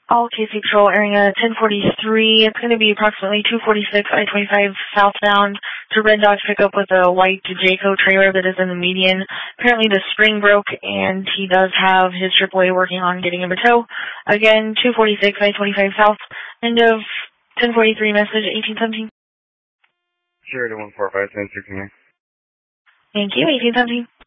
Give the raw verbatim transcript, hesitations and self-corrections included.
All K C Patrol, area ten forty-three. It's going to be approximately two forty-six I twenty-five southbound to Red Dog pickup with a white Jayco trailer that is in the median. Apparently the spring broke, and he does have his triple A working on getting him a tow. Again, two forty-six I twenty-five south. End of ten forty-three message, eighteen seventeen. Zero to one four five seven six nine. Thank you, eighteen seventeen.